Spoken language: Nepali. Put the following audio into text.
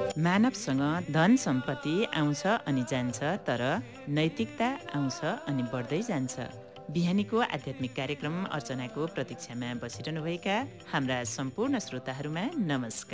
मानवसँग धन सम्पत्ति आउँछ अनि जान्छ, तर नैतिकता आउँछ अनि बढ्दै जान्छ। बिहानीको आध्यात्मिक कार्यक्रम अर्चनाको प्रतीक्षामा बसिरहनुभएका हाम्रा सम्पूर्ण श्रोताहरूमा नमस्कार।